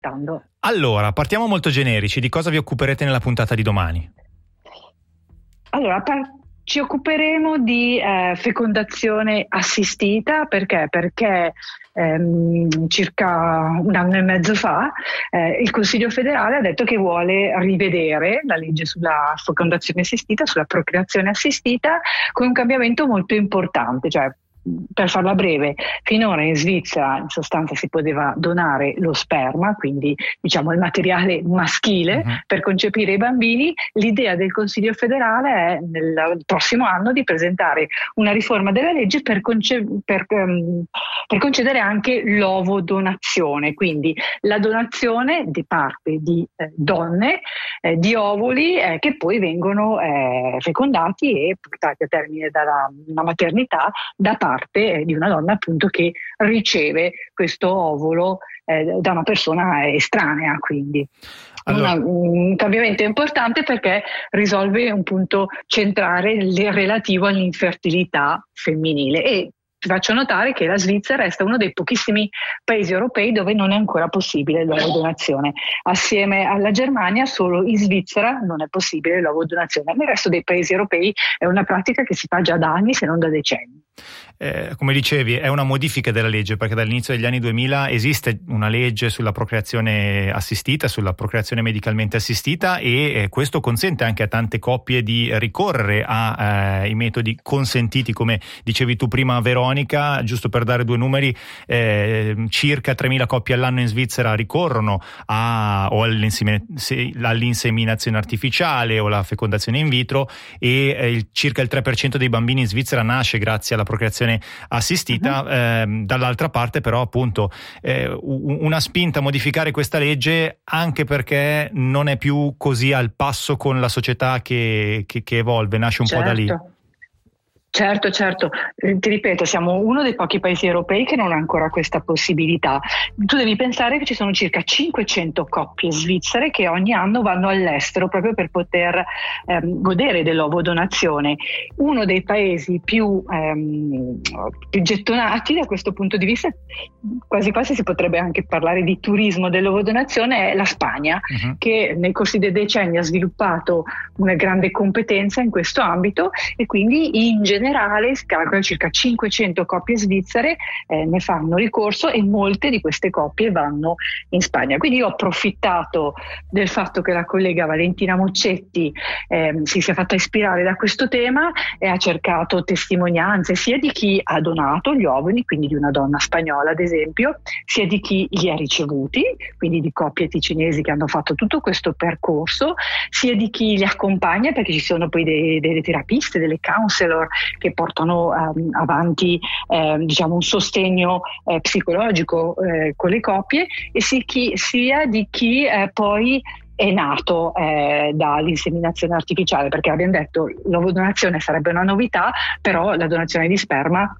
aspettando. Allora, partiamo molto generici. Di cosa vi occuperete nella puntata di domani? Allora, ci occuperemo di fecondazione assistita. Perché? Perché circa un anno e mezzo fa il Consiglio federale ha detto che vuole rivedere la legge sulla fecondazione assistita, sulla procreazione assistita, con un cambiamento molto importante. Cioè, per farla breve, finora in Svizzera in sostanza si poteva donare lo sperma, quindi diciamo il materiale maschile per concepire i bambini. L'idea del Consiglio federale è nel prossimo anno di presentare una riforma della legge per concedere anche l'ovodonazione, quindi la donazione di parte di donne, di ovuli che poi vengono fecondati e portati a termine dalla maternità da parte di una donna appunto che riceve questo ovolo da una persona estranea. Quindi allora, un cambiamento importante perché risolve un punto centrale relativo all'infertilità femminile. E ti faccio notare che la Svizzera resta uno dei pochissimi paesi europei dove non è ancora possibile l'ovodonazione. Assieme alla Germania, solo in Svizzera non è possibile l'ovodonazione. Nel resto dei paesi europei è una pratica che si fa già da anni, se non da decenni. Come dicevi, è una modifica della legge, perché dall'inizio degli anni 2000 esiste una legge sulla procreazione assistita, sulla procreazione medicalmente assistita, e questo consente anche a tante coppie di ricorrere ai metodi consentiti, come dicevi tu prima, Veronica. Giusto per dare due numeri, circa 3.000 coppie all'anno in Svizzera ricorrono all'inseminazione artificiale o la fecondazione in vitro, e circa il 3% dei bambini in Svizzera nasce grazie alla procreazione assistita. Dall'altra parte però appunto una spinta a modificare questa legge, anche perché non è più così al passo con la società che evolve, nasce un po' da lì. Certo, ti ripeto, siamo uno dei pochi paesi europei che non ha ancora questa possibilità. Tu devi pensare che ci sono circa 500 coppie svizzere che ogni anno vanno all'estero proprio per poter godere dell'ovodonazione. Uno dei paesi più gettonati da questo punto di vista, quasi quasi si potrebbe anche parlare di turismo dell'ovodonazione, è la Spagna, che nel corso dei decenni ha sviluppato una grande competenza in questo ambito, e quindi in generale si calcola circa 500 coppie svizzere ne fanno ricorso, e molte di queste coppie vanno in Spagna. Quindi io ho approfittato del fatto che la collega Valentina Moccetti si sia fatta ispirare da questo tema e ha cercato testimonianze sia di chi ha donato gli ovuli, quindi di una donna spagnola ad esempio, sia di chi li ha ricevuti, quindi di coppie ticinesi che hanno fatto tutto questo percorso, sia di chi li accompagna, perché ci sono poi delle terapiste, delle counselor che portano avanti diciamo un sostegno psicologico con le coppie, e sia di chi poi è nato dall'inseminazione artificiale, perché abbiamo detto l'ovodonazione sarebbe una novità, però la donazione di sperma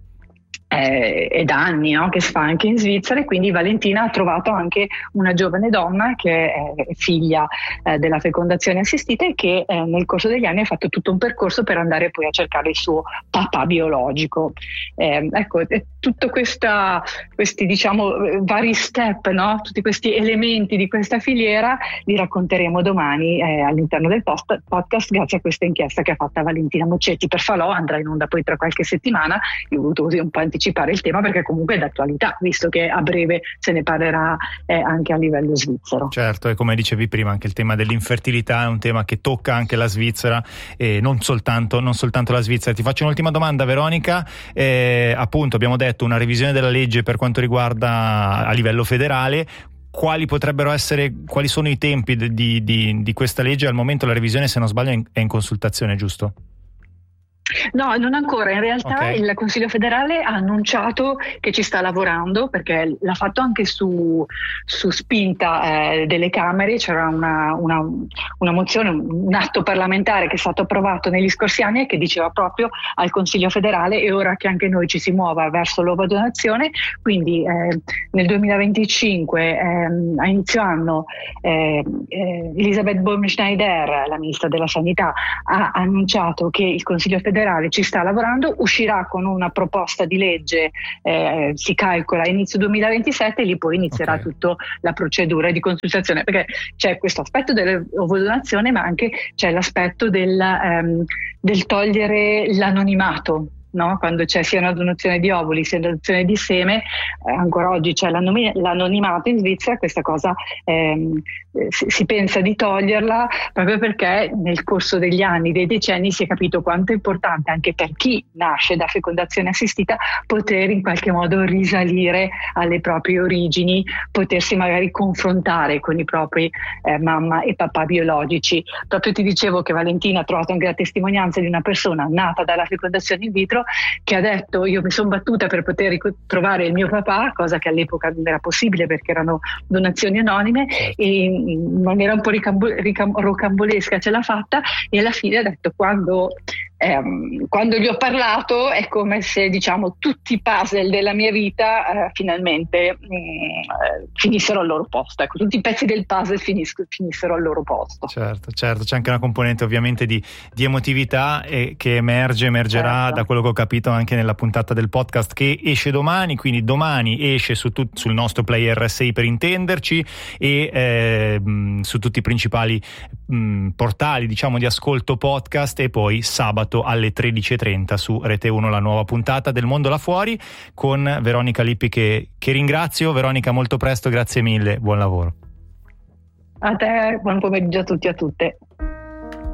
è da anni, no? Che si fa anche in Svizzera, e quindi Valentina ha trovato anche una giovane donna che è figlia della fecondazione assistita, e che nel corso degli anni ha fatto tutto un percorso per andare poi a cercare il suo papà biologico. Ecco, tutto questi diciamo vari step, no? Tutti questi elementi di questa filiera li racconteremo domani all'interno del podcast, grazie a questa inchiesta che ha fatta Valentina Moccetti per Falò. Andrà in onda poi tra qualche settimana. Io ho voluto così un po' anticipare il tema, perché comunque è d'attualità, visto che a breve se ne parlerà anche a livello svizzero. Certo, e come dicevi prima, anche il tema dell'infertilità è un tema che tocca anche la Svizzera, e non soltanto la Svizzera. Ti faccio un'ultima domanda, Veronica. Appunto, abbiamo detto una revisione della legge per quanto riguarda a livello federale. Quali sono i tempi di questa legge? Al momento la revisione, se non sbaglio, è in consultazione, giusto? No, non ancora. In realtà Okay. Il Consiglio federale ha annunciato che ci sta lavorando, perché l'ha fatto anche su spinta delle Camere. C'era una una mozione, un atto parlamentare che è stato approvato negli scorsi anni e che diceva proprio al Consiglio federale: è ora che anche noi ci si muova verso l'ovodonazione. Quindi nel 2025 a inizio anno Elisabeth Baumschneider, la ministra della Sanità, ha annunciato che il Consiglio federale ci sta lavorando, uscirà con una proposta di legge, si calcola inizio 2027, e lì poi inizierà tutta la procedura di consultazione, perché c'è questo aspetto dell'ovodonazione, ma anche c'è l'aspetto del togliere l'anonimato. No? Quando c'è sia una donazione di ovuli sia una donazione di seme, ancora oggi c'è l'anonimato in Svizzera. Questa cosa si pensa di toglierla proprio perché nel corso degli anni, dei decenni, si è capito quanto è importante anche per chi nasce da fecondazione assistita poter in qualche modo risalire alle proprie origini, potersi magari confrontare con i propri mamma e papà biologici. Proprio ti dicevo che Valentina ha trovato anche la testimonianza di una persona nata dalla fecondazione in vitro che ha detto: io mi sono battuta per poter trovare il mio papà, cosa che all'epoca non era possibile perché erano donazioni anonime, e in maniera un po' rocambolesca ce l'ha fatta, e alla fine ha detto: quando gli ho parlato è come se, diciamo, tutti i puzzle della mia vita finalmente finissero al loro posto, ecco, tutti i pezzi del puzzle finissero al loro posto. Certo, c'è anche una componente ovviamente di emotività che emergerà da quello che ho capito anche nella puntata del podcast che esce domani. Quindi domani esce sul nostro player RSA, per intenderci, e su tutti i principali portali, diciamo, di ascolto podcast, e poi sabato alle 13:30 su Rete 1 la nuova puntata del Mondo là fuori con Veronica Lippi, che ringrazio. Veronica, molto presto, grazie mille, buon lavoro. A te, buon pomeriggio a tutti e a tutte.